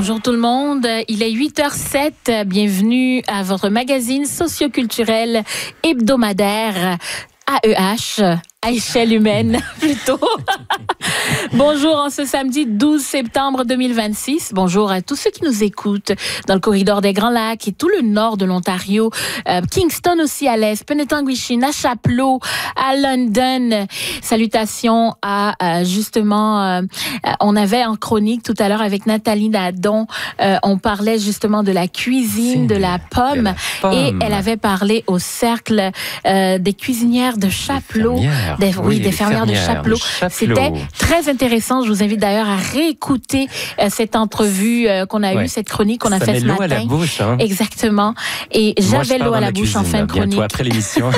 Bonjour tout le monde, il est 8h07, bienvenue à votre magazine socioculturel hebdomadaire AEH, à échelle humaine plutôt. Bonjour en ce samedi 12 septembre 2026. Bonjour à tous ceux qui nous écoutent dans le corridor des Grands Lacs et tout le nord de l'Ontario. Kingston aussi à l'est, Penetanguishene, à Chapleau, à London. Salutations à justement, on avait en chronique tout à l'heure avec Nathalie Nadon, on parlait justement de la cuisine, de la pomme, et elle avait parlé au cercle des cuisinières de Chapleau. Des fermières de Chapleau. C'était très intéressant. Je vous invite d'ailleurs à réécouter cette entrevue qu'on a eue, cette chronique qu'on a faite ce matin. Ça met l'eau à la bouche. Hein. Exactement. Et j'avais l'eau à la bouche en fin de chronique. Bientôt après l'émission.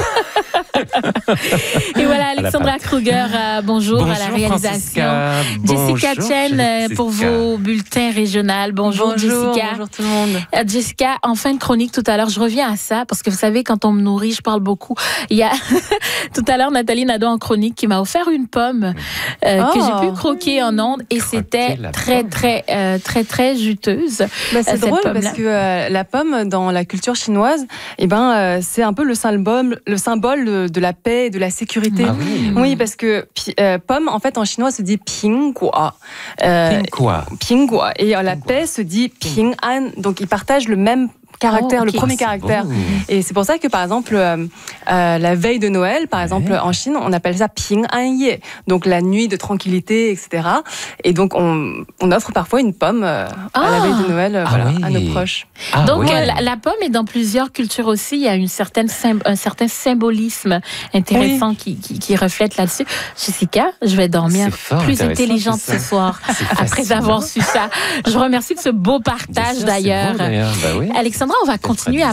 Et voilà, Alexandra Kruger, bonjour à la réalisation. Jessica Chen pour vos bulletins régionaux. Bonjour Jessica. Bonjour tout le monde. Jessica, en fin de chronique tout à l'heure, je reviens à ça parce que vous savez, quand on me nourrit, je parle beaucoup. Il y a tout à l'heure Nathalie Nadon en chronique qui m'a offert une pomme que j'ai pu croquer en ondes et c'était très juteuse. C'est drôle parce que la pomme dans la culture chinoise, c'est un peu le symbole de la paix et de la sécurité. Ah oui. Oui, parce que pomme en fait en chinois se dit pingguo. Pingguo et la paix se dit ping'an. Donc ils partagent le même caractère, le premier caractère. Et c'est pour ça que, par exemple, la veille de Noël, par exemple, en Chine, on appelle ça Ping An Ye, donc la nuit de tranquillité, etc. Et donc, on offre parfois une pomme à la veille de Noël à nos proches. Donc, la pomme est dans plusieurs cultures aussi. Il y a un certain symbolisme intéressant qui reflète là-dessus. Jessica, je vais dormir plus intelligente ce soir après avoir su ça. Je vous remercie de ce beau partage d'ailleurs. Alexandra, on va continuer à